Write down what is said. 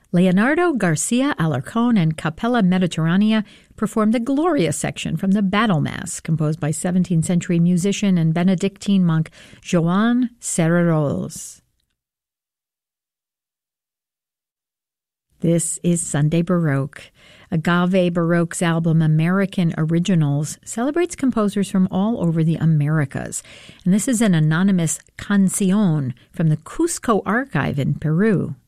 Leonardo Garcia Alarcón and Capella Mediterranea performed the Gloria section from the Battle Mass, composed by 17th century musician and Benedictine monk Joan Serrarols. This is Sunday Baroque. Agave Baroque's album American Originals celebrates composers from all over the Americas. And this is an anonymous canción from the Cusco Archive in Peru.